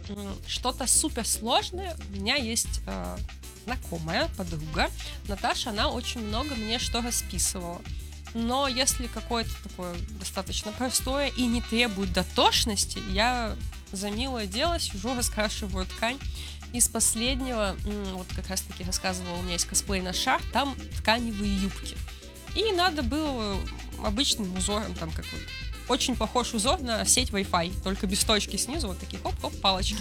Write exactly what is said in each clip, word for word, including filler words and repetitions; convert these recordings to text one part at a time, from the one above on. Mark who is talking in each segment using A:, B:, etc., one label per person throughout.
A: что-то суперсложное. У меня есть э, знакомая, подруга Наташа, она очень много мне что расписывала. Но если какое-то такое достаточно простое и не требует дотошности, я за милое дело сижу, раскрашиваю ткань. Из последнего, вот как раз таки рассказывала, у меня есть косплей на шар, там тканевые юбки. И надо было обычным узором, там как вот, очень похож узор на сеть Wi-Fi, только без точки снизу, вот такие хоп-хоп палочки.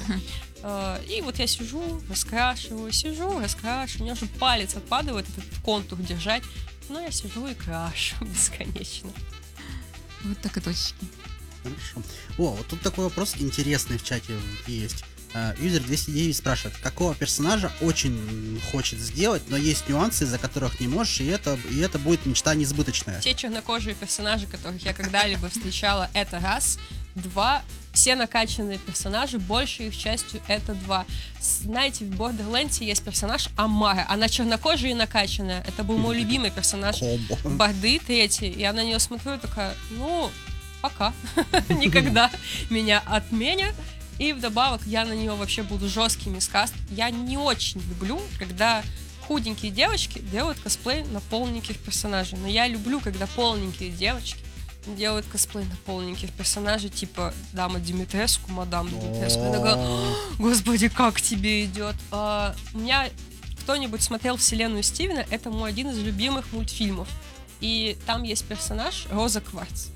A: И вот я сижу, раскрашиваю, сижу, раскрашиваю, у меня уже палец отпадывает этот контур держать, но я сижу и крашу бесконечно.
B: Вот так и точки.
C: Хорошо. О, вот тут такой вопрос интересный в чате есть. Юзер двести девять спрашивает, какого персонажа очень хочет сделать, но есть нюансы, из-за которых не можешь, и это, и это будет мечта несбыточная.
A: Все чернокожие персонажи, которых я когда-либо встречала, это раз. Два. Все накачанные персонажи, большей их частью это два. Знаете, в Borderlands есть персонаж Амара. Она чернокожая и накачанная. Это был мой любимый персонаж Барды третий. Я на нее смотрю такая, ну, пока. Никогда меня отменят. И вдобавок я на нее вообще буду жесткими скаст. Я не очень люблю, когда худенькие девочки делают косплей на полненьких персонажей. Но я люблю, когда полненькие девочки делают косплей на полненьких персонажей, типа дама Димитреску, мадам Димитреску. Я такая, господи, как тебе идет. А, у меня кто-нибудь смотрел вселенную Стивена, это мой один из любимых мультфильмов. И там есть персонаж Роза Кварц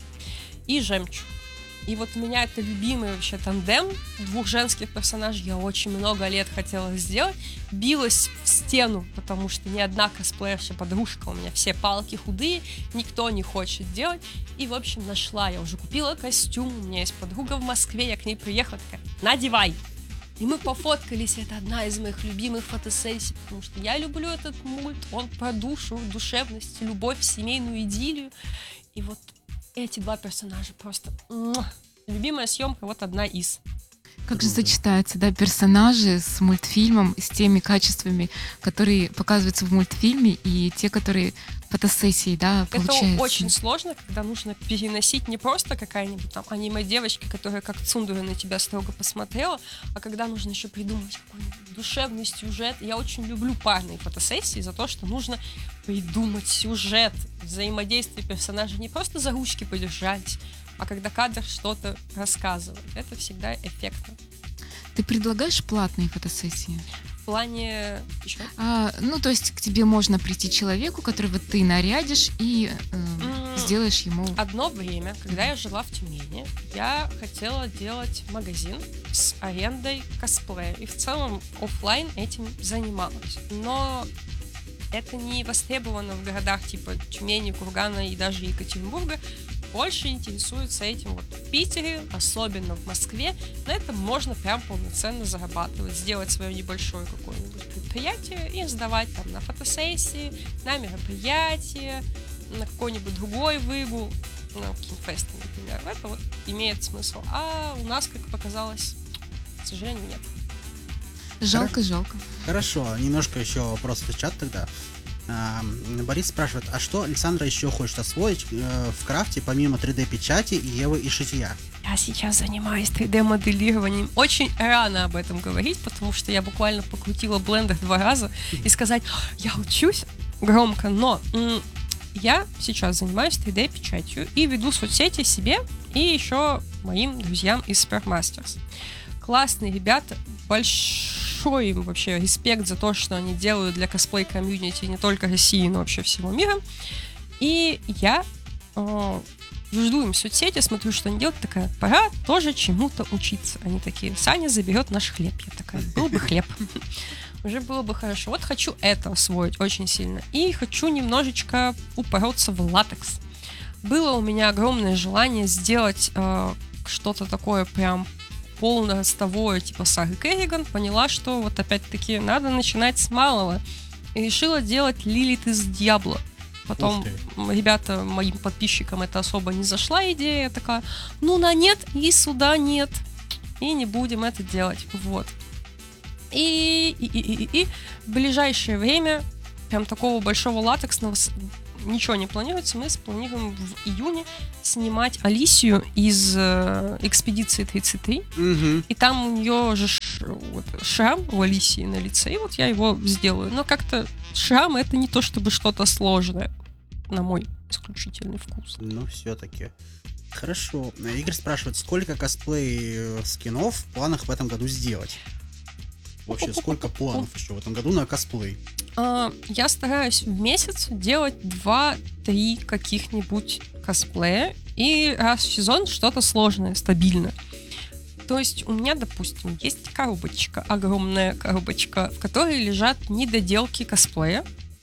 A: и Жемчуг. И вот у меня это любимый вообще тандем двух женских персонажей. Я очень много лет хотела сделать. Билась в стену, потому что ни одна косплеерша подружка у меня все палки худые, никто не хочет делать. И, в общем, нашла. Я уже купила костюм, у меня есть подруга в Москве, я к ней приехала, такая, надевай. И мы пофоткались, это одна из моих любимых фотосессий, потому что я люблю этот мульт, он про душу, душевность, любовь, семейную идиллию. И вот эти два персонажа просто... Любимая съемка, вот одна из.
B: Как же сочетаются, да, персонажи с мультфильмом, с теми качествами, которые показываются в мультфильме, и те, которые фотосессии, да, получается.
A: Это очень сложно, когда нужно переносить не просто какая-нибудь там аниме-девочка, которая как Цундура на тебя строго посмотрела, а когда нужно еще придумать какой-нибудь душевный сюжет. Я очень люблю парные фотосессии за то, что нужно придумать сюжет, взаимодействие персонажей, не просто за ручки подержались, а когда кадр что-то рассказывает. Это всегда эффектно.
B: Ты предлагаешь платные фотосессии?
A: В плане... Еще?
B: А, ну, то есть к тебе можно прийти человеку, которого ты нарядишь и э, mm. сделаешь ему...
A: Одно время, когда я жила в Тюмени, я хотела делать магазин с арендой косплея. И в целом офлайн этим занималась. Но это не востребовано в городах типа Тюмени, Кургана и даже Екатеринбурга. Больше интересуются этим вот в Питере, особенно в Москве. На этом можно прям полноценно зарабатывать, сделать свое небольшое какое-нибудь предприятие и сдавать там на фотосессии, на мероприятия, на какой-нибудь другой выгул, на кинофесты, например. Это вот имеет смысл. А у нас, как показалось, к сожалению, нет.
B: Жалко, жалко.
C: Хорошо, немножко еще вопросов в чат тогда. Борис спрашивает, а что Александра еще хочет освоить э, в крафте, помимо три дэ-печати, Евы и шитья?
A: Я сейчас занимаюсь три дэ-моделированием. Очень рано об этом говорить, потому что я буквально покрутила блендер два раза и сказать, я учусь громко, но м- я сейчас занимаюсь три дэ-печатью и веду соцсети себе и еще моим друзьям из Supermasters. Классные ребята, большой им вообще респект за то, что они делают для косплей-комьюнити не только России, но вообще всего мира. И я э, жду им в соцсети, смотрю, что они делают, такая, пора тоже чему-то учиться. Они такие, Саня заберет наш хлеб. Я такая, был бы хлеб. Уже было бы хорошо. Вот хочу это освоить очень сильно. И хочу немножечко упороться в латекс. Было у меня огромное желание сделать э, что-то такое прям полноростовое, типа Сары Керриган. Поняла, что вот опять-таки надо начинать с малого. И решила делать Лилит из Дьябло. Потом, ребята, моим подписчикам это особо не зашла идея. Я такая, ну на нет и сюда нет. И не будем это делать. Вот. И, и, и, и, и в ближайшее время прям такого большого латексного ничего не планируется, мы спланируем в июне снимать Алисию из э, «Экспедиции тридцать три».
C: Мгм.
A: И там у нее же ш- вот, шрам у Алисии на лице, и вот я его сделаю. Но как-то шрам — это не то чтобы что-то сложное, на мой исключительный вкус.
C: Ну, все-таки. Хорошо. Игорь спрашивает, сколько косплей э, скинов в планах в этом году сделать? Вообще, сколько планов еще в этом году на косплей?
A: А, я стараюсь в месяц делать два-три каких-нибудь косплея, и раз в сезон что-то сложное, стабильное. То есть у меня, допустим, есть коробочка, огромная коробочка, в которой лежат недоделки косплея.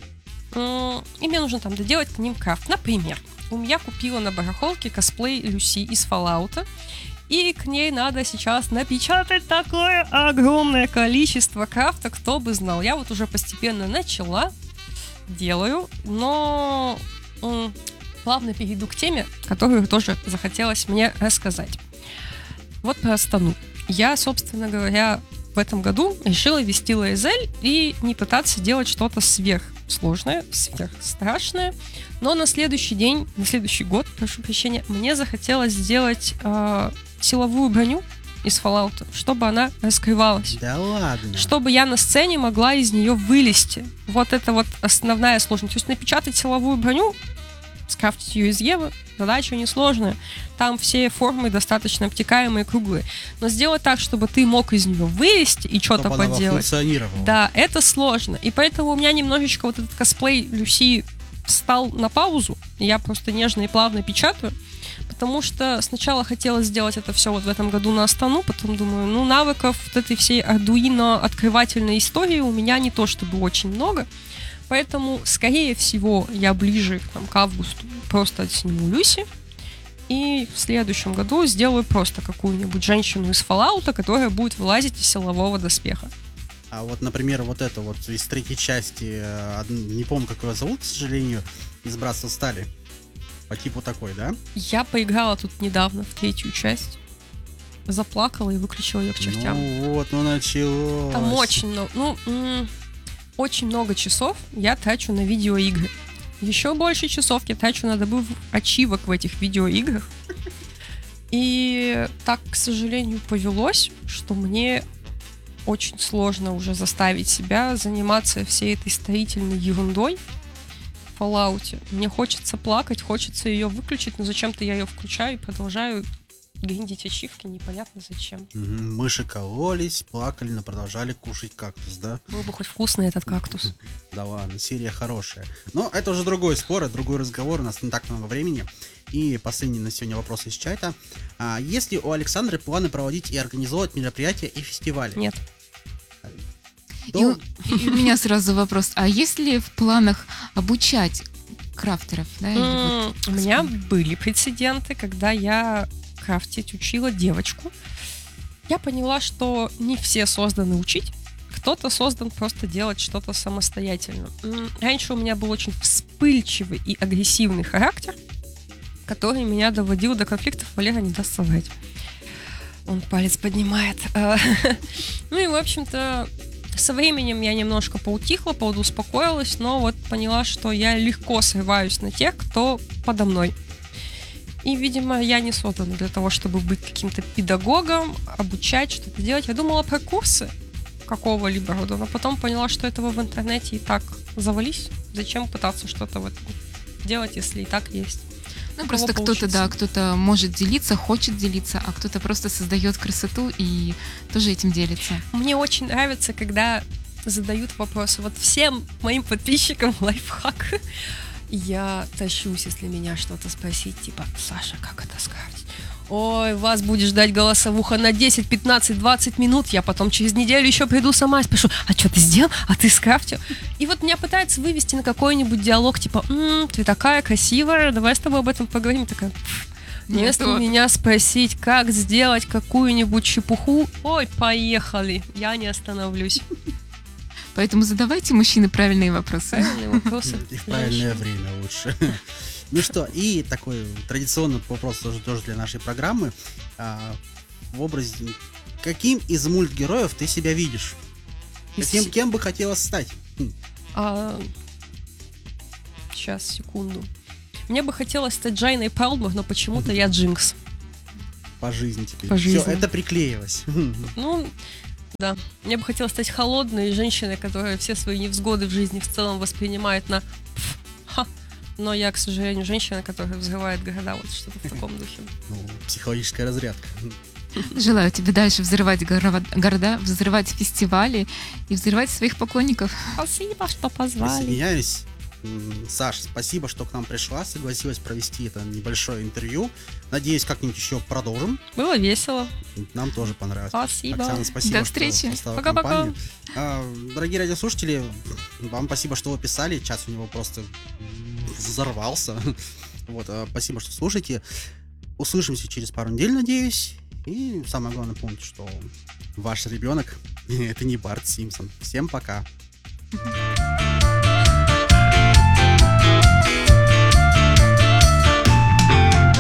A: М, И мне нужно там доделать к ним крафт. Например, у меня купила на барахолке косплей Люси из Fallout, и к ней надо сейчас напечатать такое огромное количество крафта, кто бы знал. Я вот уже постепенно начала, делаю, но м, плавно перейду к теме, которую тоже захотелось мне рассказать. Вот про Астану. Я, собственно говоря, в этом году решила вести Лаэзель и не пытаться делать что-то сверхсложное, сверхстрашное. Но на следующий день, на следующий год, прошу прощения, мне захотелось сделать э, силовую броню из Fallout, чтобы она раскрывалась.
C: Да ладно.
A: Чтобы я на сцене могла из нее вылезти. Вот это вот основная сложность. То есть напечатать силовую броню, скрафтить ее из Евы, задача несложная. Там все формы достаточно обтекаемые, круглые. Но сделать так, чтобы ты мог из нее вылезти и что-то
C: Чтобы она
A: поделать.
C: функционировала.
A: Да, это сложно. И поэтому у меня немножечко вот этот косплей Люси встал на паузу. Я просто нежно и плавно печатаю. Потому что сначала хотела сделать это все вот в этом году на Астану, потом думаю, ну, навыков вот этой всей Ардуино открывательной истории у меня не то чтобы очень много. Поэтому, скорее всего, я ближе там, к августу просто отсниму Люси. И в следующем году сделаю просто какую-нибудь женщину из Fallout, которая будет вылазить из силового доспеха.
C: А вот, например, вот это вот из третьей части, э, од- не помню, как его зовут, к сожалению, из Братства Стали. По типу такой, да?
A: Я поиграла тут недавно в третью часть. Заплакала и выключила ее к чертям.
C: Ну вот, ну началось.
A: Там очень много, ну, м, очень много часов я трачу на видеоигры. Еще больше часов я трачу на добыв ачивок в этих видеоиграх. И так, к сожалению, повелось, что мне очень сложно уже заставить себя заниматься всей этой строительной ерундой в Fallout. Мне хочется плакать, хочется ее выключить, но зачем-то я ее включаю и продолжаю гриндить ачивки, непонятно зачем.
C: Мгм. Мыши кололись, плакали, но продолжали кушать кактус, да?
A: Был бы хоть вкусный этот кактус.
C: Да ладно, серия хорошая. Но это уже другой спор, это другой разговор, у нас не так много времени. И последний на сегодня вопрос из чата. А, есть ли у Александры планы проводить и организовывать мероприятия и фестивали?
A: Нет.
C: Да,
B: И, у- и у меня сразу вопрос, а есть ли в планах обучать крафтеров? Да, или
A: М,
B: вот
A: У меня были прецеденты, когда я крафтить учила девочку. Я поняла, что не все созданы учить. Кто-то создан просто делать что-то самостоятельно. М, Раньше у меня был очень вспыльчивый и агрессивный характер, который меня доводил до конфликтов. Валера не даст соврать. Он палец поднимает. А, Ну и, в общем-то, со временем я немножко поутихла, поудуспокоилась, но вот поняла, что я легко срываюсь на тех, кто подо мной. И, видимо, я не создана для того, чтобы быть каким-то педагогом, обучать, что-то делать. Я думала про курсы какого-либо рода, но потом поняла, что этого в интернете и так завались. Зачем пытаться что-то в этом делать, если и так есть?
B: ну, просто
A: кого
B: кто-то, да,
A: получится.
B: кто-то может делиться, хочет делиться, а кто-то просто создает красоту и тоже этим делится.
A: Мне очень нравится, когда задают вопросы. Вот всем моим подписчикам лайфхак. Я тащусь, если меня что-то спросить, типа, Саша, как это скрафтить? Ой, вас будет ждать голосовуха на десять, пятнадцать, двадцать минут. Я потом через неделю еще приду сама и спрошу, а что ты сделал? А ты скрафтил? И вот меня пытаются вывести на какой-нибудь диалог, типа, «М, ты такая красивая, давай с тобой об этом поговорим». Я такая, «Пф,
B: Нет,
A: вместо
B: вот.
A: меня спросить, как сделать какую-нибудь чепуху, ой, поехали, я не остановлюсь.
B: Поэтому задавайте, мужчины, правильные вопросы.
A: Правильные вопросы.
C: И в правильное время лучше. Ну что, и такой традиционный вопрос тоже, тоже для нашей программы. А, в образе... Каким из мультгероев ты себя видишь?
A: Из
C: Каким,
A: вс-
C: кем бы хотела стать? Хм,
A: А, Сейчас, секунду. Мне бы хотелось стать Джайной Пэлмор, но почему-то я Джинкс.
C: По жизни теперь.
A: По жизни.
C: Все, это приклеилось.
A: Ну, да. Мне бы хотелось стать холодной женщиной, которая все свои невзгоды в жизни в целом воспринимает на «пф, ха». Но я, к сожалению, женщина, которая взрывает города, вот что-то в таком духе.
C: Ну, психологическая разрядка.
B: Желаю тебе дальше взрывать горо- города, взрывать фестивали и взрывать своих поклонников.
A: Спасибо, что позвали.
C: Присоединяюсь. М, Саш, спасибо, что к нам пришла, согласилась провести это небольшое интервью. Надеюсь, как-нибудь еще продолжим.
A: Было весело.
C: Нам тоже понравилось.
A: Спасибо.
C: Оксана, спасибо,
B: До
C: что
B: встречи.
C: составила
A: Пока-пока.
C: компанию. А, дорогие радиослушатели, вам спасибо, что вы писали. Час у него просто взорвался. Вот, а, спасибо, что слушаете. Услышимся через пару недель, надеюсь. И самое главное, помните, что ваш ребенок это не Барт Симпсон. Всем пока.
B: Мгм.